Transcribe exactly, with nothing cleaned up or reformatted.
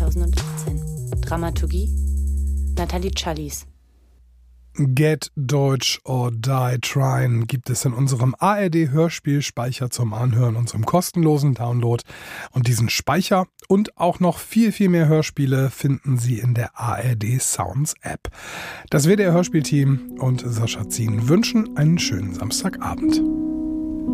zweitausendachtzehn. Dramaturgie Nathalie Challis. Get Deutsch or Die Tryin' gibt es in unserem A R D-Hörspielspeicher zum Anhören, unserem kostenlosen Download. Und diesen Speicher und auch noch viel, viel mehr Hörspiele finden Sie in der A R D Sounds App. Das W D R-Hörspielteam und Sascha Zien wünschen einen schönen Samstagabend.